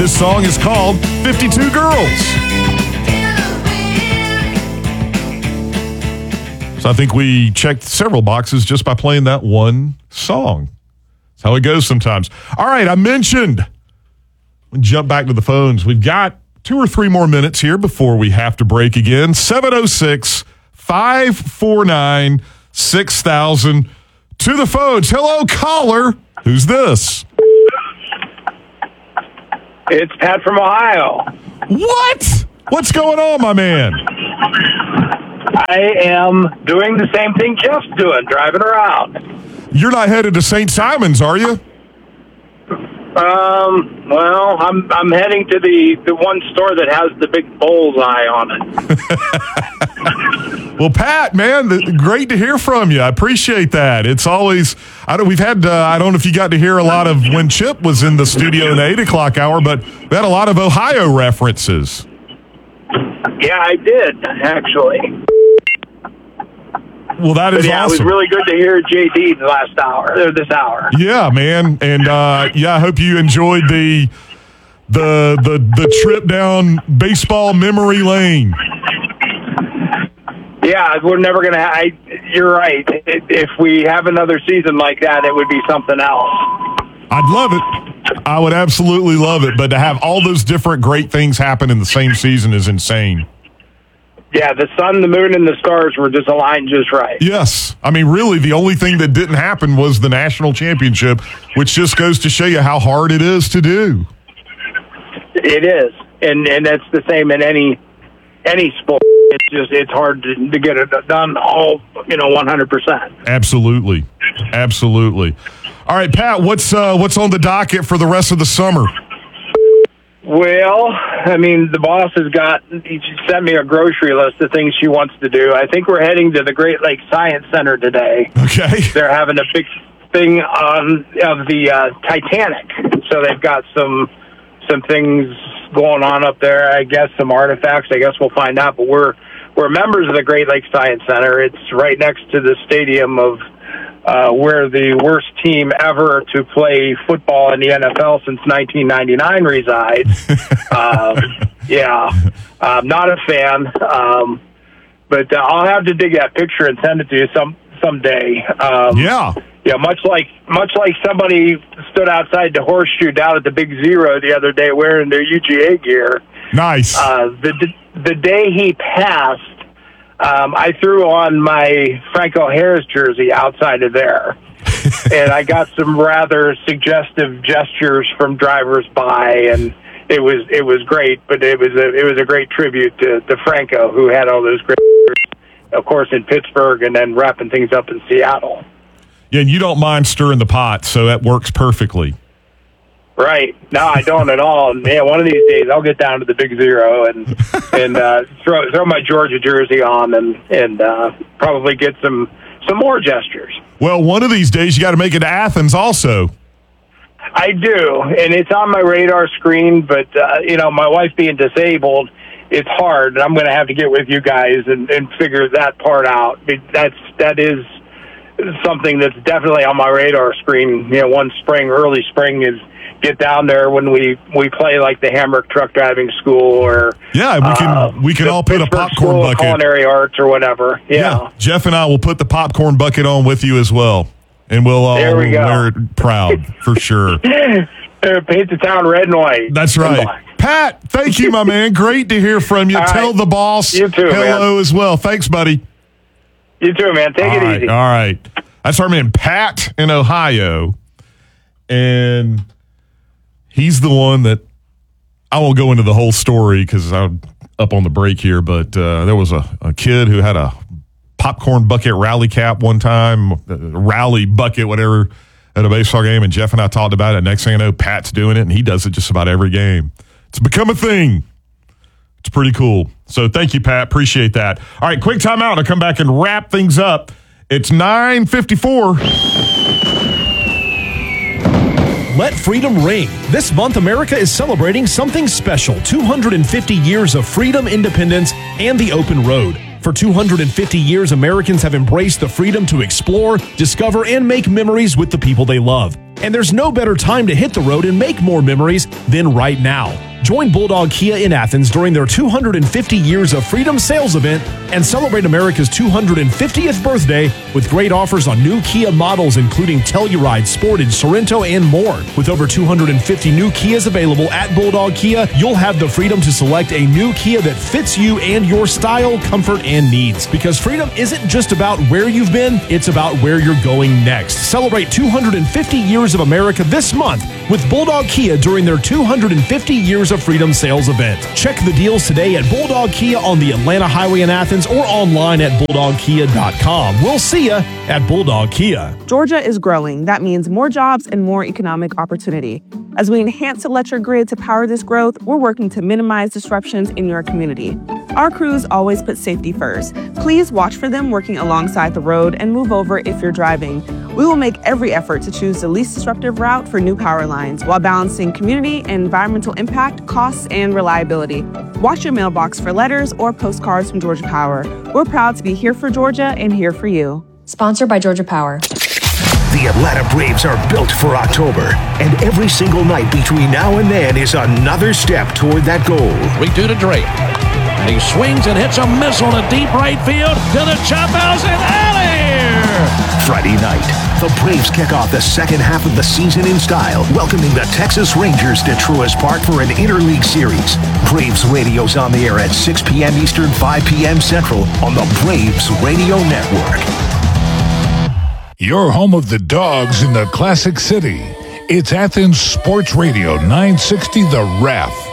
This song is called 52 Girls. So I think we checked several boxes just by playing that one song. That's how it goes sometimes. All right, I mentioned, jump back to the phones. We've got 2 or 3 more minutes here before we have to break again. 706-549-6000. To the phones. Hello, caller. Who's this? It's Pat from Ohio. What? What's going on, my man? I am doing the same thing Jeff's doing, driving around. You're not headed to St. Simon's, are you? Well, I'm heading to the one store that has the big bullseye on it. Well, Pat, man, great to hear from you. I appreciate that. It's always, I don't know if you got to hear a lot of when Chip was in the studio in the 8 o'clock hour, but we had a lot of Ohio references. Yeah, I did, actually. Well, that is awesome. It was really good to hear JD this hour. Yeah, man, and I hope you enjoyed the trip down baseball memory lane. Yeah, we're never gonna. You're right. If we have another season like that, it would be something else. I'd love it. I would absolutely love it. But to have all those different great things happen in the same season is insane. Yeah, the sun, the moon, and the stars were just aligned just right. Yes. I mean, really, the only thing that didn't happen was the national championship, which just goes to show you how hard it is to do. It is. And that's the same in any sport. It's hard to get it done all, 100%. Absolutely. Absolutely. All right, Pat, what's on the docket for the rest of the summer? Well, I mean, the boss he sent me a grocery list of things she wants to do. I think we're heading to the Great Lakes Science Center today. Okay. They're having a big thing of the Titanic. So they've got some things going on up there, I guess, some artifacts. I guess we'll find out. But we're members of the Great Lakes Science Center. It's right next to the stadium of where the worst team ever to play football in the NFL since 1999 resides. I'm not a fan, but I'll have to dig that picture and send it to you someday. Much like somebody stood outside the Horseshoe down at the Big Zero the other day wearing their UGA gear. Nice. The day he passed, I threw on my Franco Harris jersey outside of there, and I got some rather suggestive gestures from drivers by, and it was great. But it was a great tribute to Franco, who had all those great years, of course, in Pittsburgh, and then wrapping things up in Seattle. Yeah, and you don't mind stirring the pot, so that works perfectly. Right. No, I don't at all. And, man, one of these days I'll get down to the Big Zero and throw my Georgia jersey on and probably get some more gestures. Well, one of these days you got to make it to Athens also. I do, and it's on my radar screen, but, my wife being disabled, it's hard, and I'm going to have to get with you guys and figure that part out. That is something that's definitely on my radar screen. Early spring is get down there when we play like the Hamburg Truck Driving School or we can all put a popcorn bucket, culinary arts or whatever. Yeah, Jeff and I will put the popcorn bucket on with you as well, and we'll all wear it proud for sure. Paint the town red and white. That's right. Pat, thank you, my man. Great to hear from you. Tell the boss you too, hello as well. Thanks, buddy. You too, man. Take it easy. All right. That's our man Pat in Ohio, and he's the one that I won't go into the whole story because I'm up on the break here, but there was a kid who had a popcorn bucket rally cap one time, rally bucket, whatever, at a baseball game, and Jeff and I talked about it. Next thing I know, Pat's doing it, and he does it just about every game. It's become a thing. It's pretty cool. So thank you, Pat. Appreciate that. All right, quick timeout. I'll come back and wrap things up. It's 9:54. Let freedom ring. This month, America is celebrating something special. 250 years of freedom, independence, and the open road. For 250 years, Americans have embraced the freedom to explore, discover, and make memories with the people they love. And there's no better time to hit the road and make more memories than right now. Join Bulldog Kia in Athens during their 250 Years of Freedom sales event and celebrate America's 250th birthday with great offers on new Kia models including Telluride, Sportage, Sorento, and more. With over 250 new Kias available at Bulldog Kia, you'll have the freedom to select a new Kia that fits you and your style, comfort, and needs. Because freedom isn't just about where you've been, it's about where you're going next. Celebrate 250 Years of America this month with Bulldog Kia during their 250 Years of Freedom sales event. Check the deals today at Bulldog Kia on the Atlanta Highway in Athens or online at bulldogkia.com. We'll see you at Bulldog Kia. Georgia is growing. That means more jobs and more economic opportunity. As we enhance the electric grid to power this growth, we're working to minimize disruptions in your community. Our crews always put safety first. Please watch for them working alongside the road and move over if you're driving. We will make every effort to choose the least disruptive route for new power lines while balancing community and environmental impact, costs, and reliability. Watch your mailbox for letters or postcards from Georgia Power. We're proud to be here for Georgia and here for you. Sponsored by Georgia Power. The Atlanta Braves are built for October, and every single night between now and then is another step toward that goal. 3-2 to Drake. And he swings and hits a missile to deep right field to the chop house and out of here! Friday night, the Braves kick off the second half of the season in style, welcoming the Texas Rangers to Truist Park for an interleague series. Braves Radio's on the air at 6 p.m. Eastern, 5 p.m. Central on the Braves Radio Network. Your home of the Dogs in the Classic City. It's Athens Sports Radio 960 The Ref.